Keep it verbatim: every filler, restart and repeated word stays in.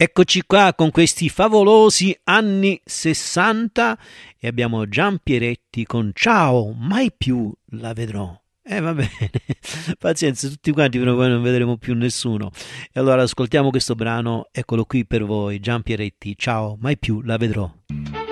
Eccoci qua con questi favolosi anni sessanta e abbiamo Giampieretti con Ciao, mai più la vedrò. E eh, va bene, pazienza, tutti quanti però poi non vedremo più nessuno. E allora ascoltiamo questo brano, eccolo qui per voi, Giampieretti, Ciao, mai più la vedrò.